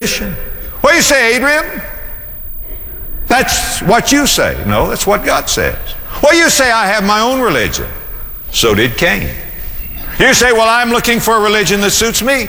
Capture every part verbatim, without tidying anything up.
tradition. What do you say, Adrian? That's what you say. No, that's what God says. Well, you say, I have my own religion. So did Cain. You say, well, I'm looking for a religion that suits me.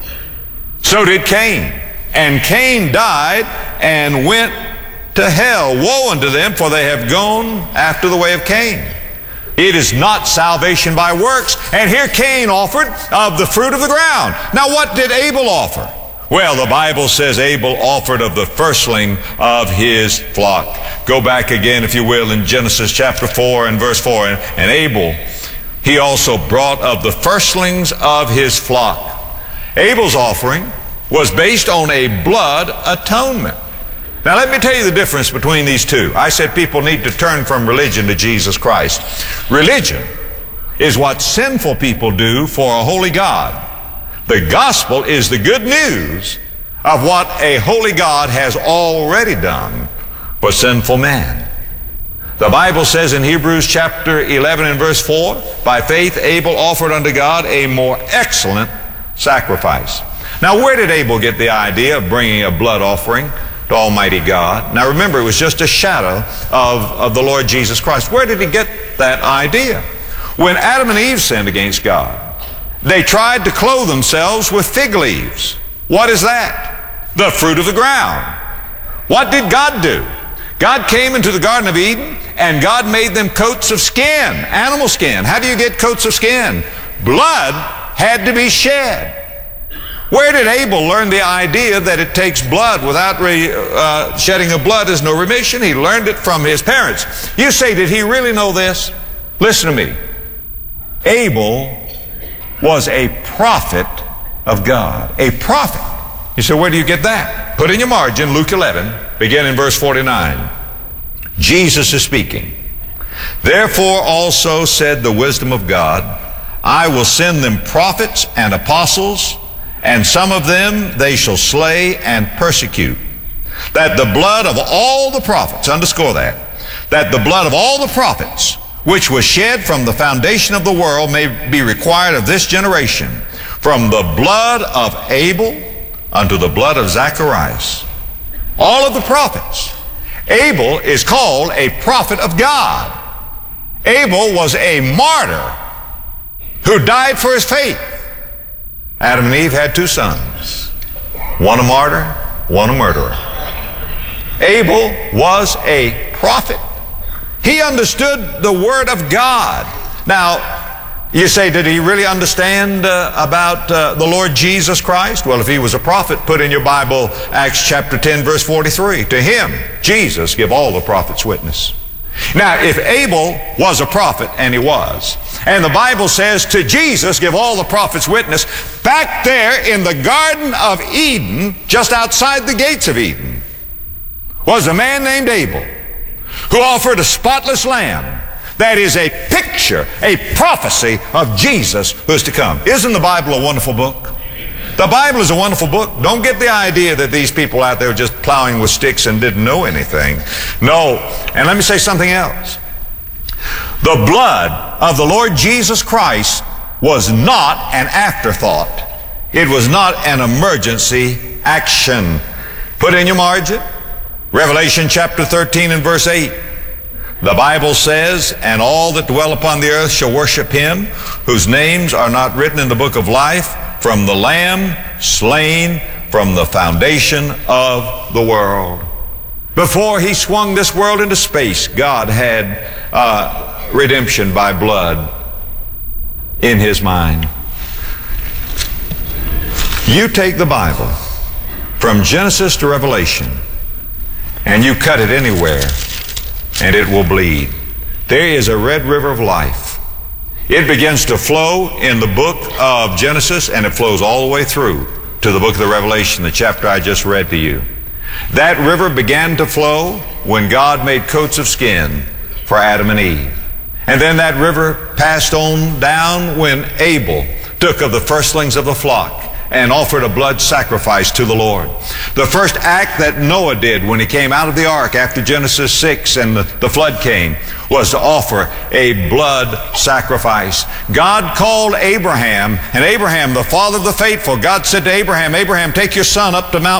So did Cain. And Cain died and went to hell. Woe unto them, for they have gone after the way of Cain. It is not salvation by works. And here Cain offered of the fruit of the ground. Now what did Abel offer? Well, the Bible says Abel offered of the firstling of his flock. Go back again, if you will, in Genesis chapter four and verse four. And, and Abel, he also brought of the firstlings of his flock. Abel's offering was based on a blood atonement. Now let me tell you the difference between these two. I said people need to turn from religion to Jesus Christ. Religion is what sinful people do for a holy God. The gospel is the good news of what a holy God has already done for sinful man. The Bible says in Hebrews chapter eleven and verse four, by faith Abel offered unto God a more excellent sacrifice. Now where did Abel get the idea of bringing a blood offering to Almighty God? Now remember, it was just a shadow of, of the Lord Jesus Christ. Where did he get that idea? When Adam and Eve sinned against God, they tried to clothe themselves with fig leaves. What is that? The fruit of the ground. What did God do? God came into the Garden of Eden and God made them coats of skin, animal skin. How do you get coats of skin? Blood had to be shed. Where did Abel learn the idea that it takes blood? Without re, uh, shedding of blood is no remission? He learned it from his parents. You say, did he really know this? Listen to me. Abel was a prophet of God. A prophet. You say, where do you get that? Put in your margin, Luke eleven, begin in verse forty-nine. Jesus is speaking. Therefore also said the wisdom of God, I will send them prophets and apostles, and some of them they shall slay and persecute. That the blood of all the prophets, underscore that, that the blood of all the prophets, which was shed from the foundation of the world, may be required of this generation, from the blood of Abel unto the blood of Zacharias. All of the prophets. Abel is called a prophet of God. Abel was a martyr who died for his faith. Adam and Eve had two sons. One a martyr, one a murderer. Abel was a prophet. He understood the Word of God. Now, you say, did he really understand uh, about uh, the Lord Jesus Christ? Well, if he was a prophet, put in your Bible Acts chapter ten, verse forty-three. To him, Jesus, give all the prophets witness. Now, if Abel was a prophet, and he was, and the Bible says, to Jesus give all the prophets witness, back there in the Garden of Eden, just outside the gates of Eden, was a man named Abel, who offered a spotless lamb. That is a picture, a prophecy of Jesus who is to come. Isn't the Bible a wonderful book? The Bible is a wonderful book. Don't get the idea that these people out there were just plowing with sticks and didn't know anything. No. And let me say something else. The blood of the Lord Jesus Christ was not an afterthought. It was not an emergency action. Put in your margin, Revelation chapter thirteen and verse eight. The Bible says, and all that dwell upon the earth shall worship him, whose names are not written in the book of life, from the Lamb slain from the foundation of the world. Before he swung this world into space, God had uh, redemption by blood in his mind. You take the Bible from Genesis to Revelation, and you cut it anywhere, and it will bleed. There is a red river of life. It begins to flow in the book of Genesis, and it flows all the way through to the book of the Revelation, the chapter I just read to you. That river began to flow when God made coats of skin for Adam and Eve. And then that river passed on down when Abel took of the firstlings of the flock and offered a blood sacrifice to the Lord. The first act that Noah did when he came out of the ark after Genesis six and the, the flood came was to offer a blood sacrifice. God called Abraham, and Abraham, the father of the faithful, God said to Abraham, Abraham, take your son up to Mount